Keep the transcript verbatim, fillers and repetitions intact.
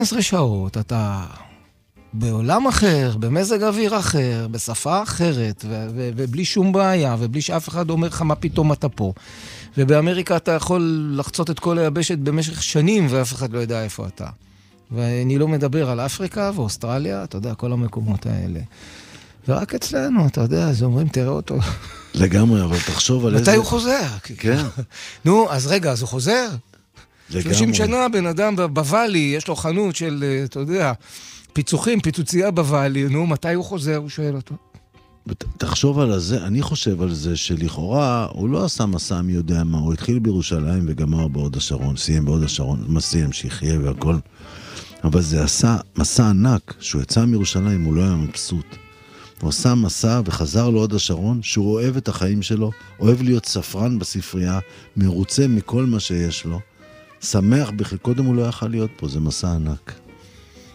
עשרה שעות, אתה בעולם אחר, במזג אוויר אחר, בשפה אחרת, ו- ו- ובלי שום בעיה, ובלי שאף אחד אומר לך מה פתאום אתה פה. ובאמריקה אתה יכול לחצות את כל היבשת במשך שנים, ואף אחד לא יודע איפה אתה. ואני לא מדבר על אפריקה ואוסטרליה, אתה יודע, כל המקומות האלה. ורק אצלנו, אתה יודע, אז אומרים, תראה אותו. לגמרי, אבל תחשוב על איזה... מתי הוא חוזר? כן. נו, אז רגע, אז הוא חוזר? לגמרי. שלושים שנה בן אדם בוואלי, יש לו חנות של, אתה יודע, פיצוחים, פיצוצייה בוואלי, נו, מתי הוא חוזר? הוא שואל אותו. תחשוב על זה, אני חושב על זה שלכאורה הוא לא עשה מסע מי יודע מה, הוא התחיל בירושלים וגמר בהוד השרון, סיים בהוד השרון, מה סיים, שיחיה והכל. אבל זה עשה מסע ענק, שהוא יצא מירושלים, הוא לא היה מבסוט. הוא עשה מסע וחזר להוד השרון, שהוא אוהב את החיים שלו, אוהב להיות ספרן בספרייה, מרוצה מכל מה שיש לו, שמח בכלל, קודם הוא לא יכל להיות פה, זה מסע ענק.